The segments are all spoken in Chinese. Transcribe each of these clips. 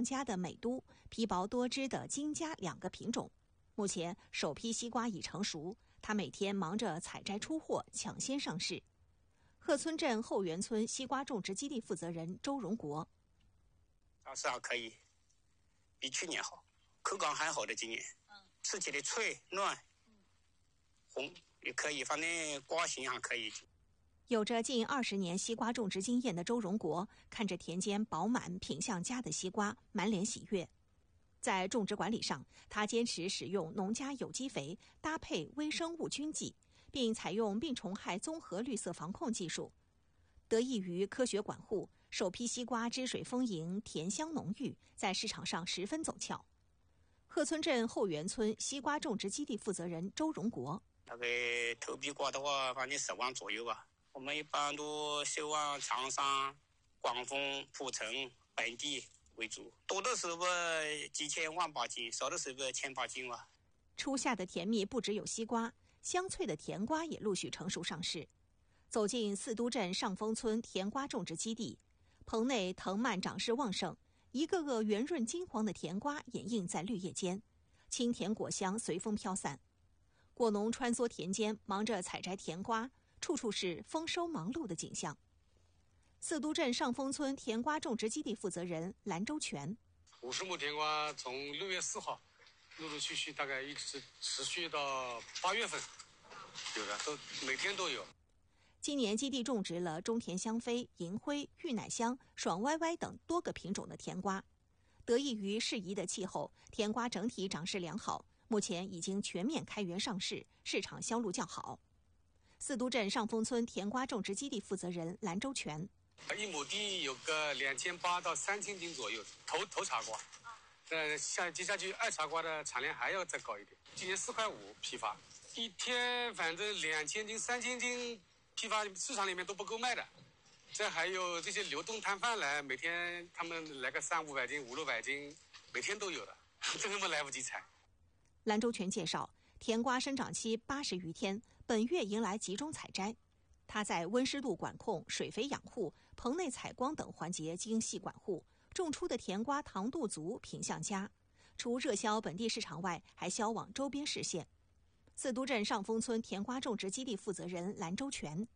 佳的美都、皮薄多汁的金佳2个品种。目前首批西瓜已成熟，他每天忙着采摘出货，抢先上市。鹤村镇后园村西瓜种植基地负责人周荣国： 倒是还可以，比去年好，口感还好的今年。吃起来脆软，红也可以，反正瓜型还可以。 有着近20年西瓜种植经验的周荣国看着田间饱满品相佳的西瓜，满脸喜悦。在种植管理上，他坚持使用农家有机肥搭配微生物菌剂，并采用病虫害综合绿色防控技术。得益于科学管护，首批西瓜汁水丰盈，甜香浓郁，在市场上十分走俏。鹤村镇后园村西瓜种植基地负责人周荣国： 大概头批瓜的话，反正10万左右吧。我们一般都希望长沙、广丰、蒲城本地为主，多的时候几千万把斤，少的时候1000把斤吧。 初夏的甜蜜不只有西瓜，香脆的甜瓜也陆续成熟上市。走进四都镇上丰村甜瓜种植基地，棚内藤蔓长势旺盛，一个个圆润金黄的甜瓜掩映在绿叶间，清甜果香随风飘散。果农穿梭田间，忙着采摘甜瓜，处处是丰收忙碌的景象。四都镇上丰村甜瓜种植基地负责人兰周全 ：50亩甜瓜从6月4号陆陆续续大概一直持续到8月份，有的都每天都有。 今年基地种植了中田香妃、银辉、玉乃香、爽歪歪等多个品种的甜瓜。得益于适宜的气候，甜瓜整体长势良好，目前已经全面开园上市，市场销路较好。四都镇上丰村甜瓜种植基地负责人兰周全 ：1亩地有个2800到3000斤左右头茶瓜，接下去二茶瓜的产量还要再高一点。今年4.5块批发，一天反正2000斤、3000斤批发市场里面都不够卖的。这还有这些流动摊贩来，每天他们来个300-500斤、500-600斤，每天都有的，真他妈来不及采。 兰周全介绍，甜瓜生长期80余天，本月迎来集中采摘。他在温湿度管控、水肥养护、棚内采光等环节精细管护，种出的甜瓜糖度足，品相佳。除热销本地市场外，还销往周边市县。四都镇上丰村甜瓜种植基地负责人兰周全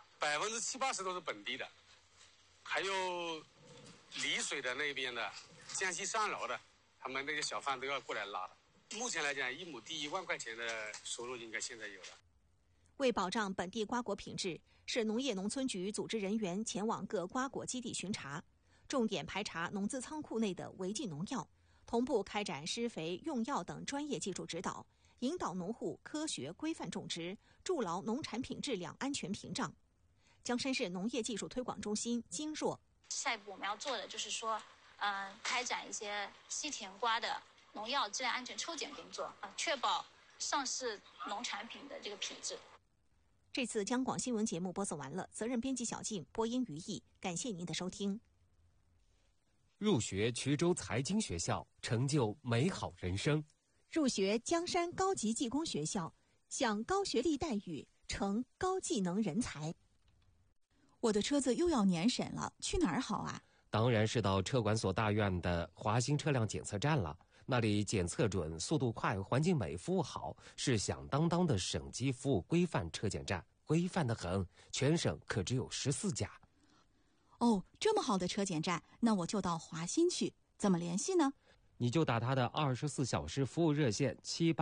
：70-80%都是本地的，还有丽水的那边的、江西上饶的，他们那些小贩都要过来拉的。目前来讲，1亩地1万块钱的收入应该现在有了。 为保障本地瓜果品质，市农业农村局组织人员前往各瓜果基地巡查，重点排查农资仓库内的违禁农药，同步开展施肥、用药等专业技术指导，引导农户科学规范种植，筑牢农产品质量安全屏障。江山市农业技术推广中心金若： 下一步我们要做的就是说，开展一些西甜瓜的农药质量安全抽检工作，确保上市农产品的这个品质。 这次江广新闻节目播送完了，责任编辑小静，播音于毅，感谢您的收听。 入学衢州财经学校，成就美好人生； 入学江山高级技工学校，享高学历待遇，成高技能人才。 我的车子又要年审了，去哪儿好啊？ 当然是到车管所大院的华兴车辆检测站了，那里检测准、速度快、环境美、服务好，是响当当的省级服务规范车检站，规范得很，全省可只有14家。 哦，这么好的车检站，那我就到华新去，怎么联系呢？ 你就打他的24小时服务热线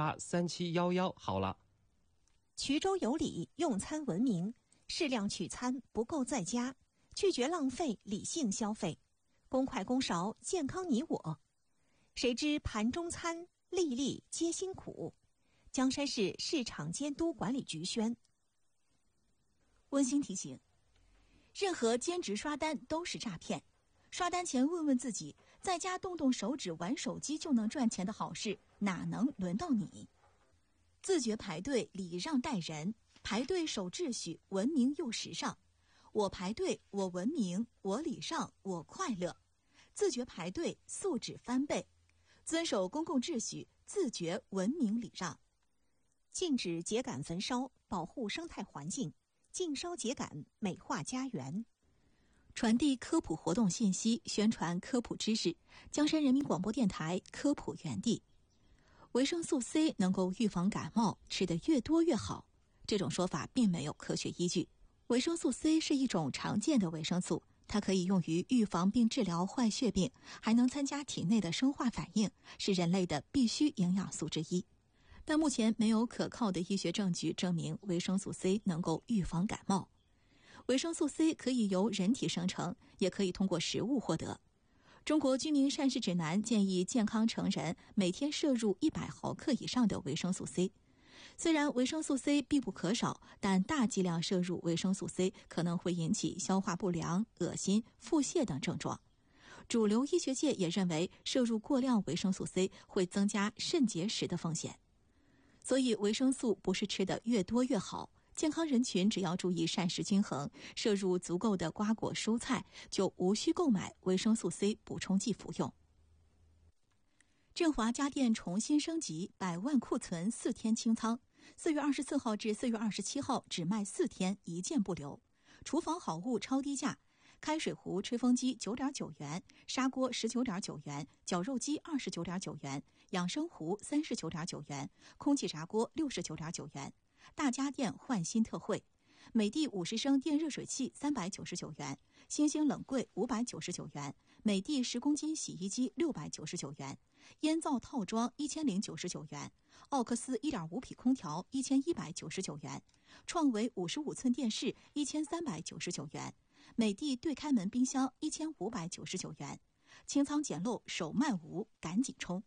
783711好了。 衢州有礼，用餐文明，适量取餐，不够在家，拒绝浪费，理性消费，公筷公勺，健康你我。谁知盘中餐，粒粒皆辛苦。江山市市场监督管理局宣。 温馨提醒：任何兼职刷单都是诈骗，刷单前问问自己，在家动动手指玩手机就能赚钱的好事，哪能轮到你？自觉排队，礼让待人，排队守秩序，文明又时尚。我排队，我文明，我礼让，我快乐。自觉排队，素质翻倍，遵守公共秩序，自觉文明礼让。 禁止秸秆焚烧，保护生态环境；禁烧秸秆，美化家园。 传递科普活动信息，宣传科普知识。江山人民广播电台科普园地。维生素 C 能够预防感冒，吃得越多越好。这种说法并没有科学依据。维生素 C 是一种常见的维生素，它可以用于预防并治疗坏血病，还能参加体内的生化反应，是人类的必需营养素之一。但目前没有可靠的医学证据证明维生素 C 能够预防感冒。维生素 C 可以由人体生成，也可以通过食物获得。中国居民膳食指南建议健康成人每天摄入100毫克以上的维生素 C。虽然维生素 C 必不可少，但大剂量摄入维生素 C 可能会引起消化不良、恶心、腹泻等症状。主流医学界也认为，摄入过量维生素 C 会增加肾结石的风险。所以，维生素不是吃得越多越好。健康人群只要注意膳食均衡，摄入足够的瓜果蔬菜，就无需购买维生素 C 补充剂服用。振华家电重新升级，100万库存4天清仓，4月24号至4月27号只卖4天，一件不留。厨房好物超低价，开水壶、吹风机9.9元，砂锅19.9元，绞肉机29.9元，养生壶39.9元，空气炸锅69.9元。大家电换新特惠，美的50升电热水器399元，星星冷柜599元，美的10公斤洗衣机699元，烟灶套装1099元，奥克斯1.5匹空调1199元，创维55寸电视1399元，美的对开门冰箱1599元。清仓捡漏，手慢无，赶紧冲！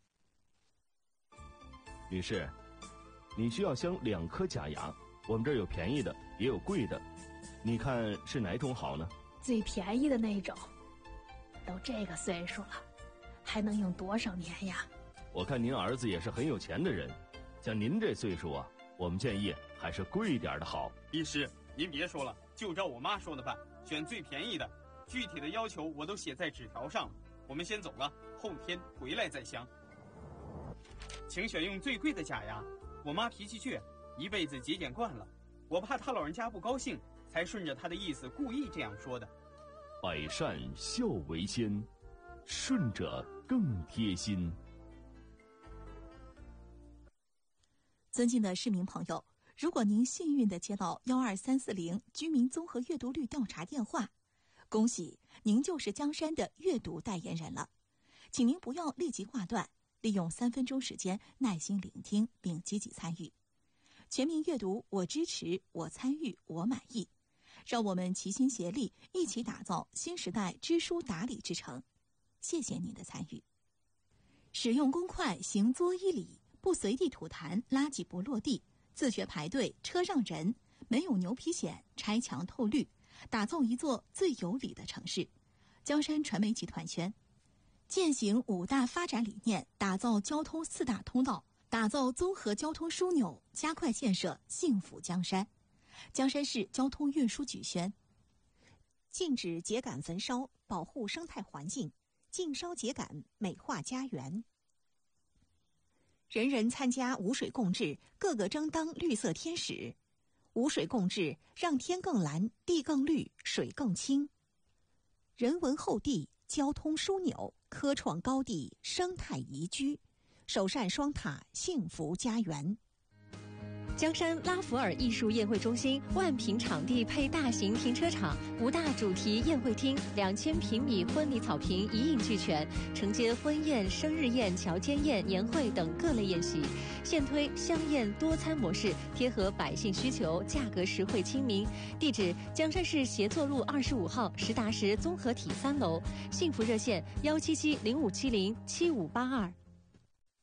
女士，你需要镶2颗假牙，我们这儿有便宜的，也有贵的，你看是哪种好呢？ 最便宜的那种。都这个岁数了，还能用多少年呀？ 我看您儿子也是很有钱的人，像您这岁数啊，我们建议还是贵一点的好。 医师，您别说了，就照我妈说的办，选最便宜的，具体的要求我都写在纸条上了。我们先走了，后天回来再镶。请选用最贵的假牙。我妈脾气倔，一辈子节俭惯了，我怕她老人家不高兴，才顺着她的意思故意这样说的。 百善孝为先，顺着更贴心。 尊敬的市民朋友，如果您幸运地接到12340居民综合阅读率调查电话，恭喜您就是江山的阅读代言人了。请您不要立即挂断，利用3分钟时间耐心聆听并积极参与。全民阅读，我支持，我参与，我满意。让我们齐心协力，一起打造新时代知书达理之城。谢谢您的参与。使用公筷，行作一礼，不随地吐痰，垃圾不落地，自觉排队，车让人，没有牛皮癣，拆墙透绿，打造一座最有礼的城市。江山传媒集团宣。践行5大发展理念，打造交通4大通道，打造综合交通枢纽，加快建设幸福江山。江山市交通运输局宣。 禁止秸秆焚烧，保护生态环境，禁烧秸秆，美化家园。人人参加无水共治，个个争当绿色天使。无水共治，让天更蓝，地更绿，水更清。人文厚地，交通枢纽，科创高地，生态宜居，首善双塔，幸福家园。 江山拉弗尔艺术宴会中心万平场地配大型停车场，5大主题宴会厅，2000平米婚礼草坪一应俱全，承接婚宴、生日宴、乔间宴、年会等各类宴席。现推香宴多餐模式，贴合百姓需求，价格实惠亲民。地址：江山市协作路25号实达实综合体3楼。幸福热线：17705707582。